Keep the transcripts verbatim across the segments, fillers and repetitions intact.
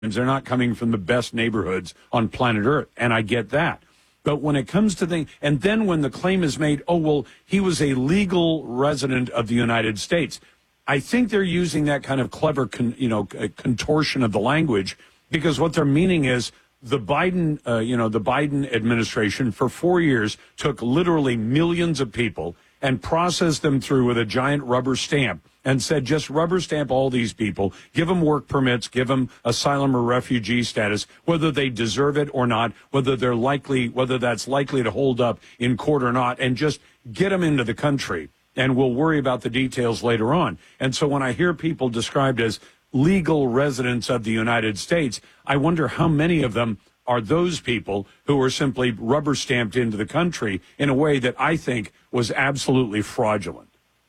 they're not coming from the best neighborhoods on planet Earth, and I get that. But when it comes to things, and then when the claim is made, oh, well, he was a legal resident of the United States, I think they're using that kind of clever, con, you know, contortion of the language, because what they're meaning is the Biden, uh, you know, the Biden administration for four years took literally millions of people and processed them through with a giant rubber stamp and said, just rubber stamp all these people, give them work permits, give them asylum or refugee status, whether they deserve it or not, whether they're likely, whether that's likely to hold up in court or not, and just get them into the country. And we'll worry about the details later on. And so when I hear people described as legal residents of the United States, I wonder how many of them are those people who were simply rubber stamped into the country in a way that I think was absolutely fraudulent.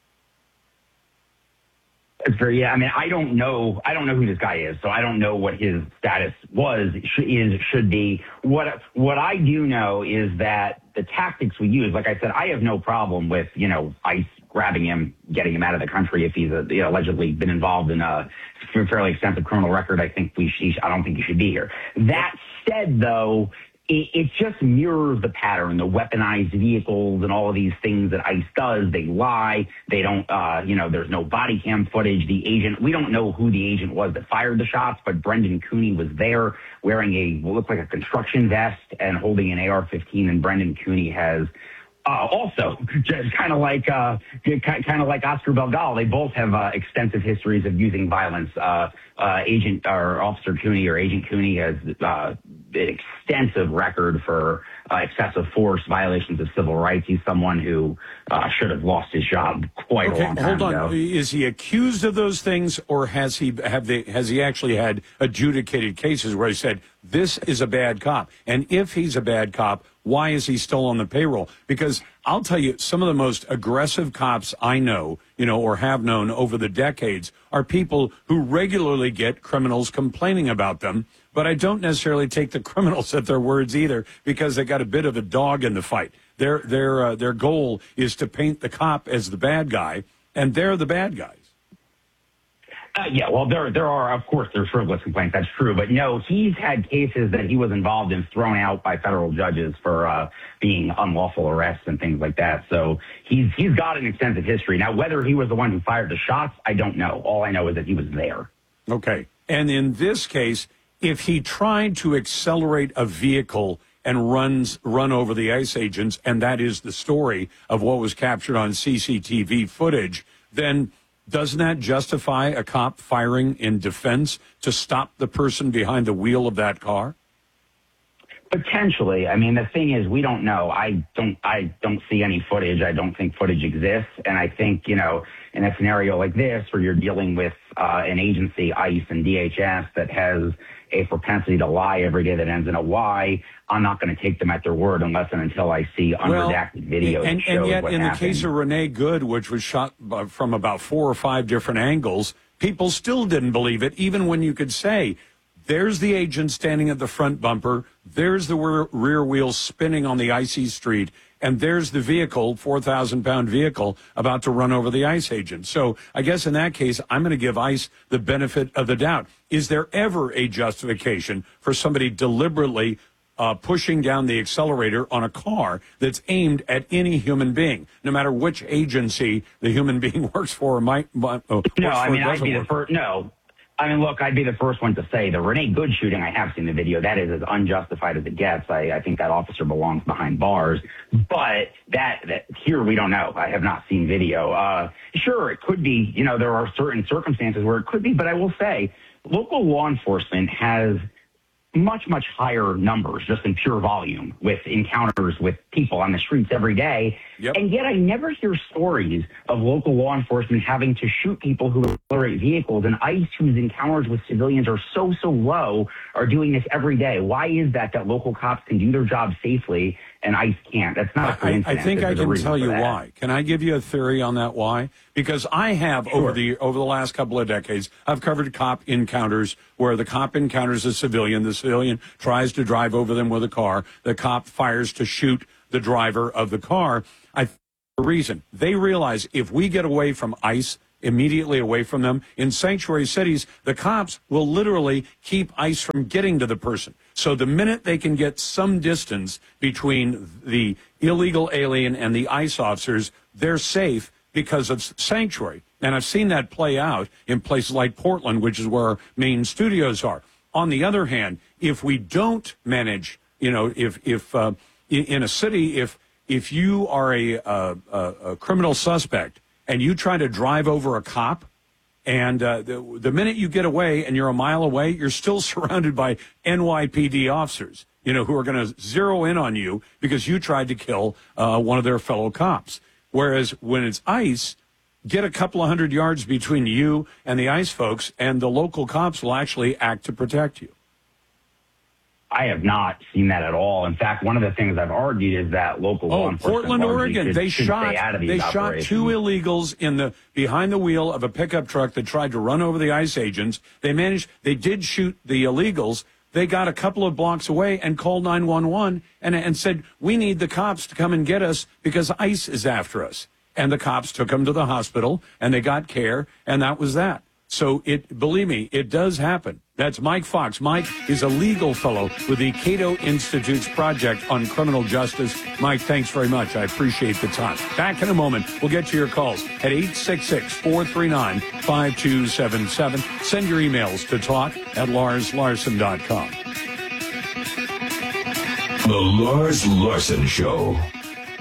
That's very, yeah. I mean, I don't know. I don't know who this guy is, so I don't know what his status was, is, should be. What what I do know is that the tactics we use, like I said, I have no problem with, you know, ICE grabbing him, getting him out of the country if he's a, you know, allegedly been involved in a fairly extensive criminal record. I think we should, I don't think he should be here. That said, though, it, it just mirrors the pattern, the weaponized vehicles and all of these things that ICE does. They lie. They don't, uh, you know, there's no body cam footage. The agent, we don't know who the agent was that fired the shots, but Brendan Cooney was there wearing a, what looked like a construction vest and holding an A R fifteen, and Brendan Cooney has Uh, also, just kind of like uh, kind of like Oscar Belgal, they both have uh, extensive histories of using violence. Uh, uh, Agent or Officer Cooney or Agent Cooney has uh, an extensive record for uh, excessive force, violations of civil rights. He's someone who uh, should have lost his job quite okay, a long time hold on. ago. Is he accused of those things, or has he have they has he actually had adjudicated cases where he said this is a bad cop? And if he's a bad cop, why is he still on the payroll? Because I'll tell you, some of the most aggressive cops I know, you know, or have known over the decades are people who regularly get criminals complaining about them. But I don't necessarily take the criminals at their words either, because they got a bit of a dog in the fight. Their their uh, their goal is to paint the cop as the bad guy, and they're the bad guys. Uh, yeah, well, there there are, of course, there's frivolous complaints. That's true. But no, he's had cases that he was involved in thrown out by federal judges for uh, being unlawful arrests and things like that. So he's he's got an extensive history. Now, whether he was the one who fired the shots, I don't know. All I know is that he was there. Okay. And in this case, if he tried to accelerate a vehicle and runs run over the ICE agents, and that is the story of what was captured on C C T V footage, then doesn't that justify a cop firing in defense to stop the person behind the wheel of that car? Potentially. I mean, the thing is, we don't know. I don't. I don't see any footage. I don't think footage exists. And I think, you know, in a scenario like this, where you're dealing with uh, an agency, ICE and D H S, that has a propensity to lie every day that ends in a Y, I'm not going to take them at their word unless and until I see unredacted well, videos. And, that shows and yet, what in happened. the case of Renee Good, which was shot from about four or five different angles, people still didn't believe it, even when you could say, there's the agent standing at the front bumper, there's the rear, rear wheel spinning on the icy street, and there's the vehicle, four thousand pound vehicle, about to run over the ICE agent. So I guess in that case, I'm going to give ICE the benefit of the doubt. Is there ever a justification for somebody deliberately uh, pushing down the accelerator on a car that's aimed at any human being, no matter which agency the human being works for or might, might uh, No, works I for mean, I'd be the work first. No. I mean, look, I'd be the first one to say the Renee Good shooting, I have seen the video. That is as unjustified as it gets. I, I think that officer belongs behind bars. But that, that here we don't know. I have not seen video. Uh, sure, it could be, you know, there are certain circumstances where it could be. But I will say local law enforcement has much, much higher numbers just in pure volume with encounters with people on the streets every day. Yep. And yet I never hear stories of local law enforcement having to shoot people who accelerate vehicles, and ICE, whose encounters with civilians are so, so low, are doing this every day. Why is that, that local cops can do their job safely and ICE can't? That's not a coincidence. I, I think There's I a can reason tell for you that. why. Can I give you a theory on that why? Because I have Sure. over the over the last couple of decades, I've covered cop encounters where the cop encounters a civilian, the civilian tries to drive over them with a car, the cop fires to shoot the driver of the car. I think the reason they realize if we get away from ICE immediately away from them. In sanctuary cities, the cops will literally keep ICE from getting to the person. So the minute they can get some distance between the illegal alien and the ICE officers, they're safe because of sanctuary. And I've seen that play out in places like Portland, which is where our main studios are. On the other hand, if we don't manage, you know, if if uh, in a city, if if you are a, a, a criminal suspect and you try to drive over a cop, and uh, the, the minute you get away and you're a mile away, you're still surrounded by N Y P D officers, you know, who are going to zero in on you because you tried to kill uh, one of their fellow cops. Whereas when it's ICE, get a couple of hundred yards between you and the ICE folks, and the local cops will actually act to protect you. I have not seen that at all. In fact, one of the things I've argued is that local law Oh, enforcement Portland, Oregon, should, they should shot stay out of these they shot operations. two illegals in the behind the wheel of a pickup truck that tried to run over the ICE agents. They managed. They did shoot the illegals. They got a couple of blocks away and called nine one one and and said, "We need the cops to come and get us because ICE is after us." And the cops took them to the hospital, and they got care, and that was that. So, it believe me, it does happen. That's Mike Fox. Mike is a legal fellow with the Cato Institute's Project on Criminal Justice. Mike, thanks very much. I appreciate the time. Back in a moment. We'll get to your calls at eight six six, four three nine, five two seven seven. Send your emails to talk at lars larson dot com. The Lars Larson Show.